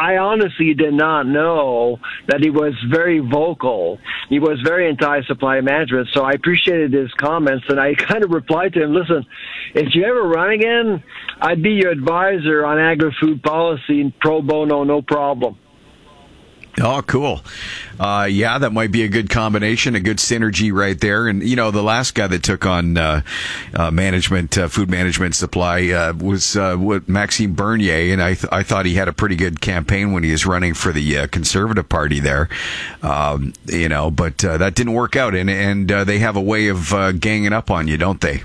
I honestly did not know that he was very vocal. He was very anti-supply management, so I appreciated his comments, and I kind of replied to him, listen, if you ever run again, I'd be your advisor on agri-food policy, pro bono, no problem. Oh, cool. Yeah, that might be a good combination, a good synergy right there. And, you know, the last guy that took on management, food management supply was Maxime Bernier. And I thought he had a pretty good campaign when he was running for the Conservative Party there. You know, but that didn't work out. And they have a way of ganging up on you, don't they?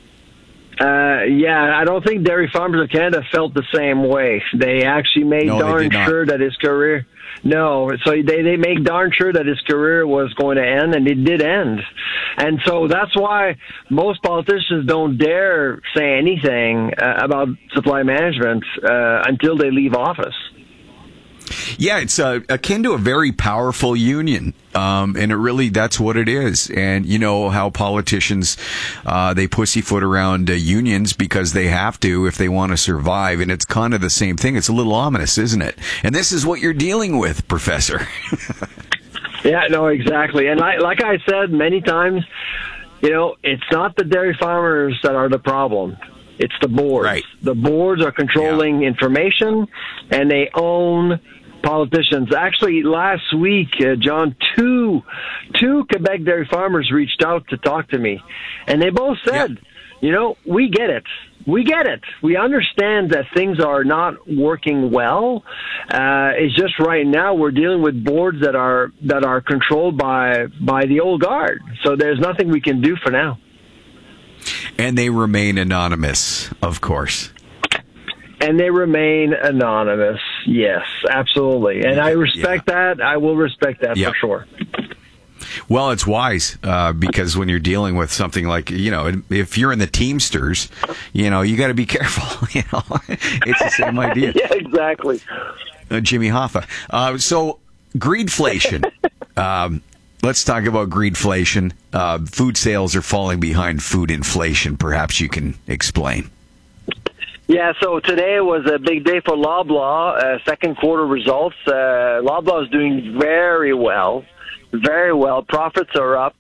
Yeah, I don't think Dairy Farmers of Canada felt the same way. They actually made darn sure that his career... No, so they make darn sure that his career was going to end, and it did end. And so that's why most politicians don't dare say anything about supply management until they leave office. Yeah, it's akin to a very powerful union, and it really, that's what it is. And you know how politicians, they pussyfoot around unions because they have to if they want to survive, and it's kind of the same thing. It's a little ominous, isn't it? And this is what you're dealing with, Professor. Yeah, no, exactly. And like I said many times, you know, it's not the dairy farmers that are the problem. It's the boards. Right. The boards are controlling information, and they own politicians. Actually, last week, John, two Quebec dairy farmers reached out to talk to me, and they both said, you know, we get it. We get it. We understand that things are not working well. It's just right now we're dealing with boards that are controlled by the old guard. So there's nothing we can do for now. And they remain anonymous, of course. And they remain anonymous. Yes, absolutely. And I respect that. I will respect that for sure. Well, it's wise because when you're dealing with something like, you know, if you're in the Teamsters, you know, you got to be careful. You know, it's the same idea. Yeah, exactly. Jimmy Hoffa. So greedflation. Let's talk about greedflation. Food sales are falling behind food inflation. Perhaps you can explain. Yeah, so today was a big day for Loblaw, second quarter results. Loblaw is doing very well. Very well. Profits are up.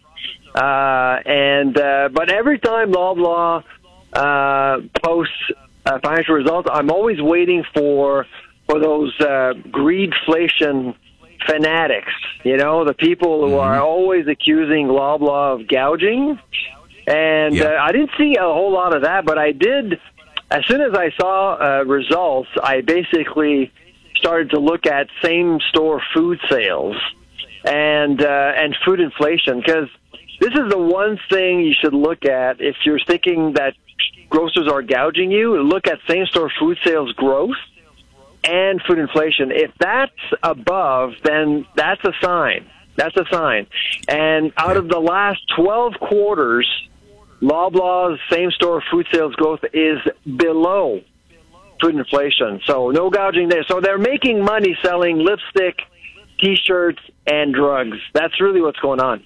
But every time Loblaw posts financial results, I'm always waiting for those greedflation fanatics, you know, the people who are always accusing Loblaw of gouging. And I didn't see a whole lot of that, but I did. As soon as I saw results, I basically started to look at same-store food sales and food inflation, because this is the one thing you should look at if you're thinking that grocers are gouging you. Look at same-store food sales growth and food inflation. If that's above, then that's a sign. That's a sign. And out of the last 12 quarters, Loblaw's same-store food sales growth is below food inflation. So no gouging there. So they're making money selling lipstick, T-shirts, and drugs. That's really what's going on.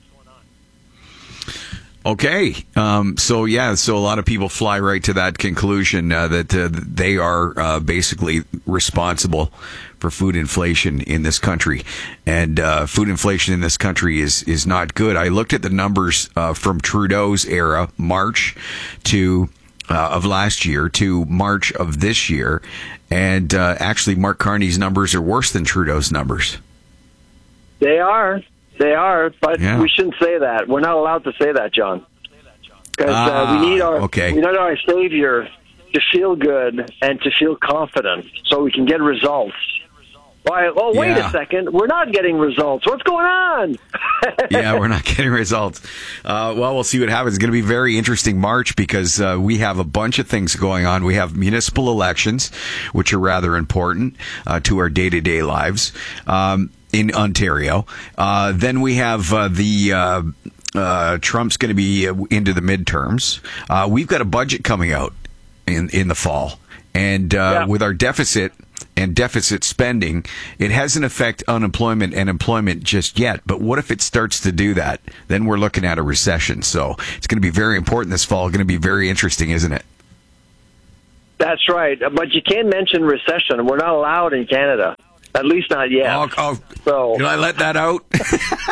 Okay. So a lot of people fly right to that conclusion that they are basically responsible for food inflation in this country. And food inflation in this country is not good. I looked at the numbers from Trudeau's era, March of last year to March of this year. And actually, Mark Carney's numbers are worse than Trudeau's numbers. They are, but we shouldn't say that. We're not allowed to say that, John, because we need our savior to feel good and to feel confident, so we can get results. Wait a second, we're not getting results. What's going on? Yeah, we're not getting results. We'll see what happens. It's going to be a very interesting March because we have a bunch of things going on. We have municipal elections, which are rather important to our day-to-day lives. In Ontario. Then we have Trump's going to be into the midterms. We've got a budget coming out in the fall. And with our deficit and deficit spending, it hasn't affected unemployment and employment just yet. But what if it starts to do that? Then we're looking at a recession. So it's going to be very important this fall. Going to be very interesting, isn't it? That's right. But you can't mention recession. We're not allowed in Canada. At least not yet. So did I let that out? Did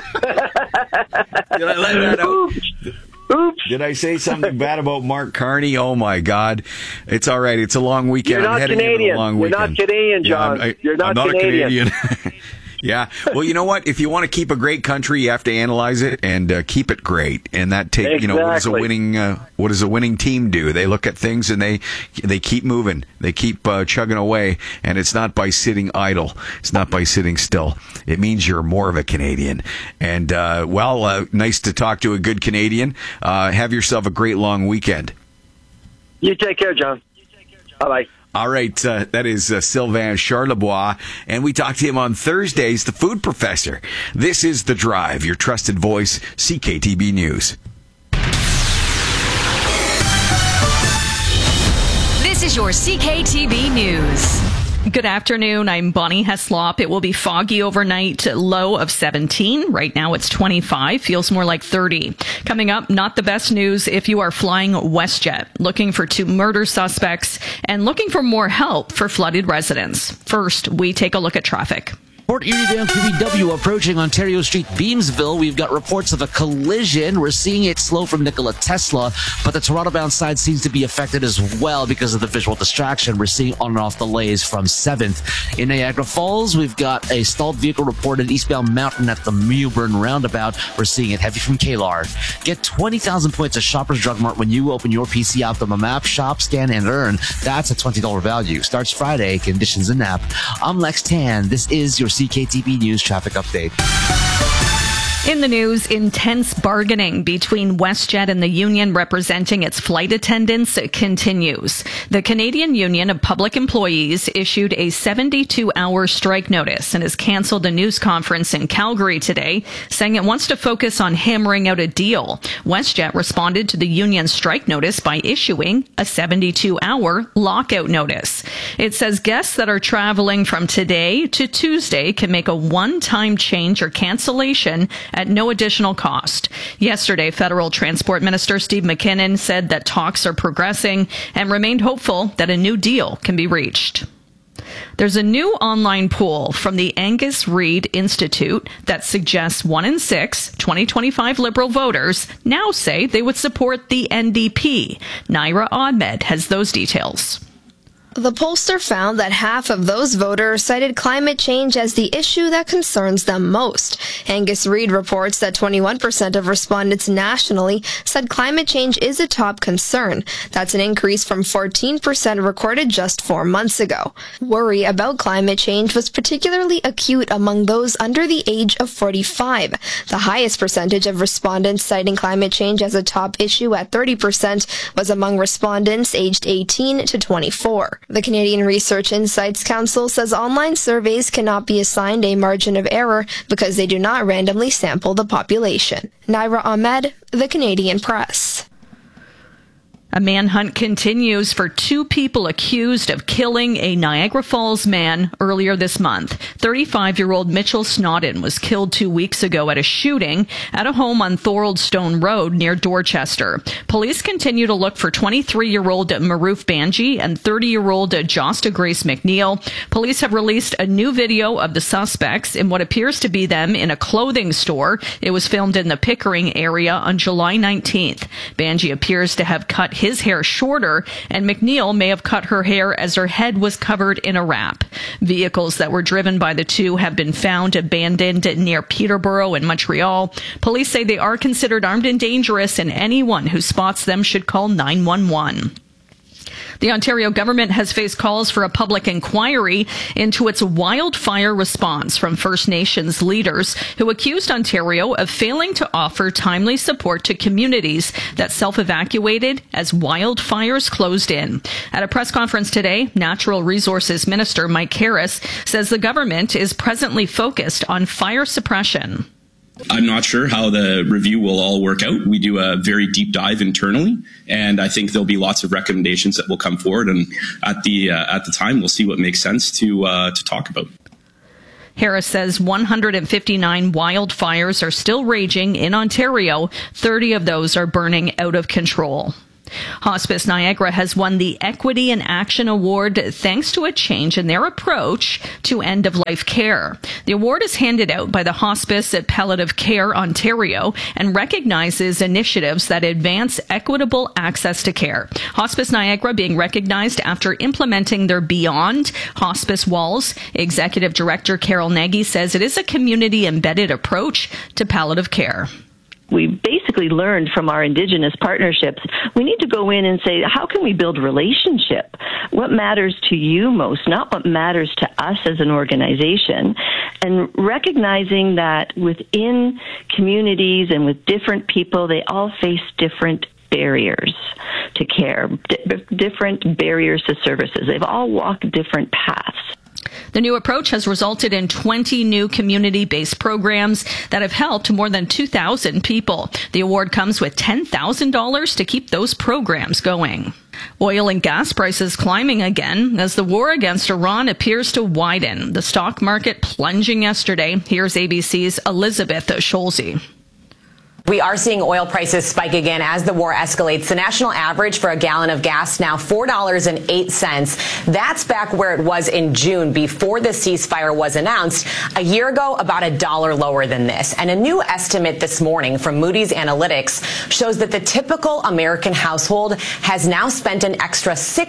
I let that out? Oops. Did I say something bad about Mark Carney? Oh, my God. It's all right. It's a long weekend. You're not Canadian. You're not Canadian, John. Yeah, You're not Canadian. Yeah. Well, you know what? If you want to keep a great country, you have to analyze it and keep it great. And that takes, exactly. What does a winning team do? They look at things and they keep moving. They keep chugging away. And it's not by sitting idle. It's not by sitting still. It means you're more of a Canadian. And, nice to talk to a good Canadian. Have yourself a great long weekend. You take care, John. Bye-bye. All right, that is Sylvain Charlebois, and we talked to him on Thursdays, the food professor. This is The Drive, your trusted voice, CKTB News. This is your CKTB News. Good afternoon. I'm Bonnie Heslop. It will be foggy overnight, low of 17. Right now it's 25. Feels more like 30. Coming up, not the best news if you are flying WestJet, looking for 2 murder suspects and looking for more help for flooded residents. First, we take a look at traffic. Port Erie Dam QEW approaching Ontario Street, Beamsville. We've got reports of a collision. We're seeing it slow from Nikola Tesla, but the Toronto-bound side seems to be affected as well because of the visual distraction. We're seeing on and off delays from 7th. In Niagara Falls, we've got a stalled vehicle reported eastbound Mountain at the Mewburn roundabout. We're seeing it heavy from Klar. Get 20,000 points at Shoppers Drug Mart when you open your PC Optimum app. Shop, scan, and earn. That's a $20 value. Starts Friday. Conditions in app. I'm Lex Tan. This is your CKTB News Traffic Update. In the news, intense bargaining between WestJet and the union representing its flight attendants continues. The Canadian Union of Public Employees issued a 72-hour strike notice and has canceled a news conference in Calgary today, saying it wants to focus on hammering out a deal. WestJet responded to the union's strike notice by issuing a 72-hour lockout notice. It says guests that are traveling from today to Tuesday can make a one-time change or cancellation at no additional cost. Yesterday, Federal Transport Minister Steve McKinnon said that talks are progressing and remained hopeful that a new deal can be reached. There's a new online poll from the Angus Reid Institute that suggests 1 in 6 2025 Liberal voters now say they would support the NDP. Naira Ahmed has those details. The pollster found that half of those voters cited climate change as the issue that concerns them most. Angus Reid reports that 21% of respondents nationally said climate change is a top concern. That's an increase from 14% recorded just 4 months ago. Worry about climate change was particularly acute among those under the age of 45. The highest percentage of respondents citing climate change as a top issue at 30% was among respondents aged 18 to 24. The Canadian Research Insights Council says online surveys cannot be assigned a margin of error because they do not randomly sample the population. Naira Ahmed, The Canadian Press. A manhunt continues for 2 people accused of killing a Niagara Falls man earlier this month. 35-year-old Mitchell Snodden was killed 2 weeks ago at a shooting at a home on Thorold Stone Road near Dorchester. Police continue to look for 23-year-old Maroof Banji and 30-year-old Josta Grace McNeil. Police have released a new video of the suspects in what appears to be them in a clothing store. It was filmed in the Pickering area on July 19th. Banji appears to have cut his hair shorter, and McNeil may have cut her hair as her head was covered in a wrap. Vehicles that were driven by the two have been found abandoned near Peterborough and Montreal. Police say they are considered armed and dangerous, and anyone who spots them should call 911. The Ontario government has faced calls for a public inquiry into its wildfire response from First Nations leaders who accused Ontario of failing to offer timely support to communities that self-evacuated as wildfires closed in. At a press conference today, Natural Resources Minister Mike Harris says the government is presently focused on fire suppression. I'm not sure how the review will all work out. We do a very deep dive internally, and I think there'll be lots of recommendations that will come forward. And at the time, we'll see what makes sense to talk about. Harris says 159 wildfires are still raging in Ontario. 30 of those are burning out of control. Hospice Niagara has won the Equity in Action Award thanks to a change in their approach to end-of-life care. The award is handed out by the Hospice at Palliative Care Ontario and recognizes initiatives that advance equitable access to care. Hospice Niagara being recognized after implementing their Beyond Hospice Walls. Executive Director Carol Nagy says it is a community-embedded approach to palliative care. We basically learned from our Indigenous partnerships, we need to go in and say, how can we build relationship? What matters to you most, not what matters to us as an organization. And recognizing that within communities and with different people, they all face different barriers to care, different barriers to services. They've all walked different paths. The new approach has resulted in 20 new community-based programs that have helped more than 2,000 people. The award comes with $10,000 to keep those programs going. Oil and gas prices climbing again as the war against Iran appears to widen. The stock market plunging yesterday. Here's ABC's Elizabeth Scholze. We are seeing oil prices spike again as the war escalates. The national average for a gallon of gas now $4.08. That's back where it was in June before the ceasefire was announced. A year ago, about $1 lower than this. And a new estimate this morning from Moody's Analytics shows that the typical American household has now spent an extra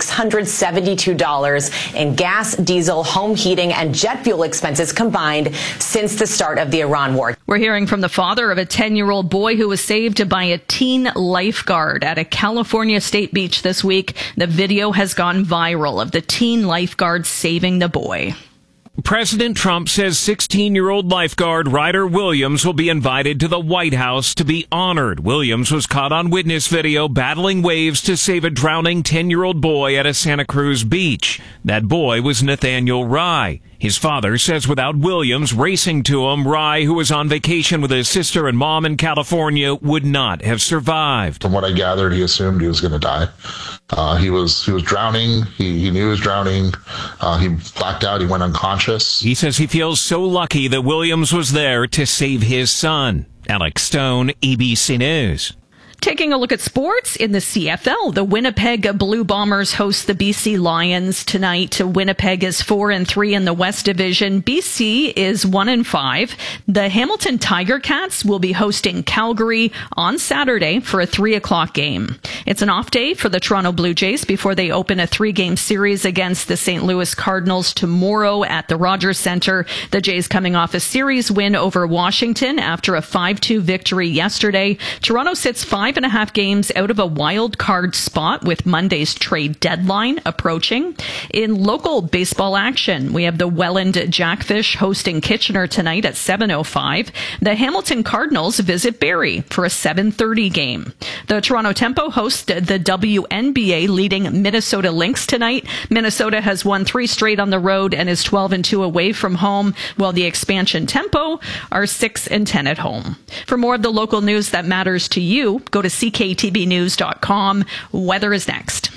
$672 in gas, diesel, home heating, and jet fuel expenses combined since the start of the Iran war. We're hearing from the father of a 10-year-old boy who was saved by a teen lifeguard at a California state beach this week. The video has gone viral of the teen lifeguard saving the boy. President Trump says 16-year-old lifeguard Ryder Williams will be invited to the White House to be honored. Williams was caught on witness video battling waves to save a drowning 10-year-old boy at a Santa Cruz beach. That boy was Nathaniel Rye. His father says without Williams racing to him, Rye, who was on vacation with his sister and mom in California, would not have survived. From what I gathered, he assumed he was going to die. He was drowning. He knew he was drowning. He blacked out. He went unconscious. He says he feels so lucky that Williams was there to save his son. Alex Stone, ABC News. Taking a look at sports in the CFL, the Winnipeg Blue Bombers host the BC Lions tonight. Winnipeg is 4-3 in the West Division. BC is 1-5. The Hamilton Tiger Cats will be hosting Calgary on Saturday for a 3:00 game. It's an off day for the Toronto Blue Jays before they open a 3-game series against the St. Louis Cardinals tomorrow at the Rogers Centre. The Jays coming off a series win over Washington after a 5-2 victory yesterday. Toronto sits 5.5 games out of a wild card spot with Monday's trade deadline approaching. In local baseball action, we have the Welland Jackfish hosting Kitchener tonight at 7:05. The Hamilton Cardinals visit Barrie for a 7:30 game. The Toronto Tempo hosts the WNBA leading Minnesota Lynx tonight. Minnesota has won 3 straight on the road and is 12-2 away from home, while the expansion Tempo are 6-10 at home. For more of the local news that matters to you, go to CKTBnews.com. Weather is next.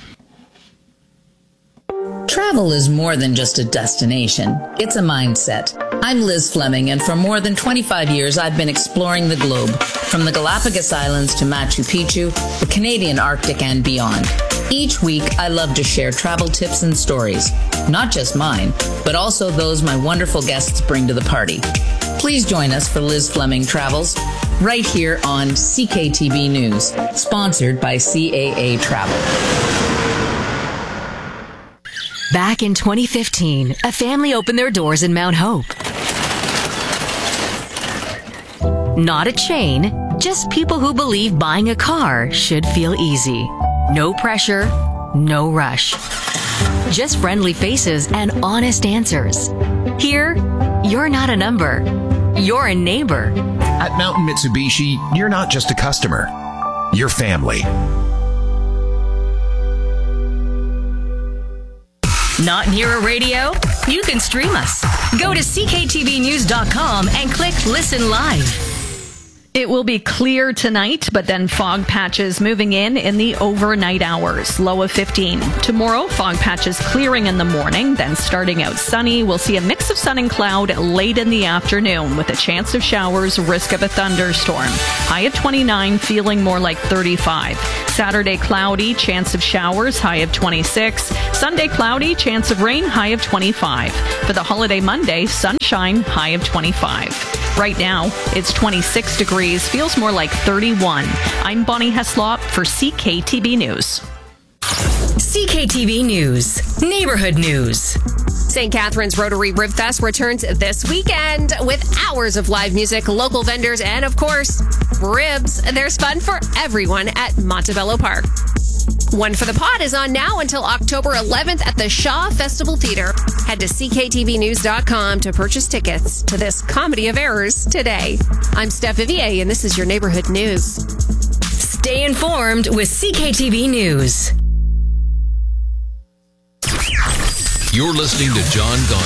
Travel is more than just a destination. It's a mindset. I'm Liz Fleming, and for more than 25 years, I've been exploring the globe, from the Galapagos Islands to Machu Picchu, the Canadian Arctic, and beyond. Each week, I love to share travel tips and stories, not just mine, but also those my wonderful guests bring to the party. Please join us for Liz Fleming Travels, right here on CKTB News, sponsored by CAA Travel. Back in 2015, a family opened their doors in Mount Hope. Not a chain, just people who believe buying a car should feel easy. No pressure, no rush. Just friendly faces and honest answers. Here, you're not a number. You're a neighbor. At Mountain Mitsubishi, you're not just a customer. You're family. Not near a radio? You can stream us. Go to CKTVnews.com and click Listen Live. It will be clear tonight, but then fog patches moving in the overnight hours. Low of 15. Tomorrow, fog patches clearing in the morning, then starting out sunny. We'll see a mix of sun and cloud late in the afternoon with a chance of showers, risk of a thunderstorm. High of 29, feeling more like 35. Saturday, cloudy, chance of showers, high of 26. Sunday, cloudy, chance of rain, high of 25. For the holiday Monday, sunshine, high of 25. Right now, it's 26 degrees, feels more like 31. I'm Bonnie Heslop for CKTB News. CKTB News, Neighborhood News. St. Catharines Rotary Rib Fest returns this weekend with hours of live music, local vendors, and of course, ribs. There's fun for everyone at Montebello Park. One for the Pot is on now until October 11th at the Shaw Festival Theater. Head to cktvnews.com to purchase tickets to this comedy of errors today. I'm Steph Vivier, and this is your Neighborhood News. Stay informed with CKTV News. You're listening to John Donne.